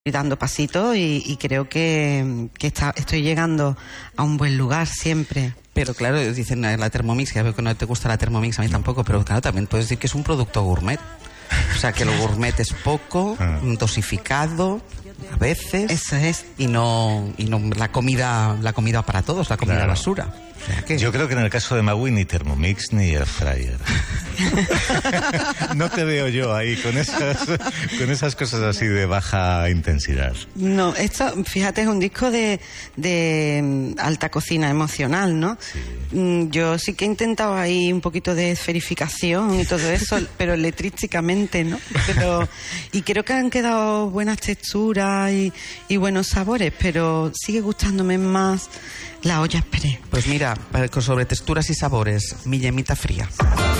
dando pasitos y creo que estoy llegando a un buen lugar siempre. Pero claro, dicen la Thermomix, ya veo que no te gusta la Thermomix, a mí tampoco, pero claro, también puedes decir que es un producto gourmet. O sea, que lo gourmet es poco, dosificado, a veces. Eso es. Y no la comida para todos, la comida basura. O sea, que... Yo creo que en el caso de Magui ni Thermomix ni Air Fryer. No te veo yo ahí con esas cosas así de baja intensidad. No, esto, fíjate, es un disco de alta cocina emocional, ¿no? Sí. Yo sí que he intentado ahí un poquito de esferificación y todo eso, pero letrísticamente, ¿no? Y creo que han quedado buenas texturas y buenos sabores, pero sigue gustándome más la olla express. Pues mira, sobre texturas y sabores, mi yemita fría.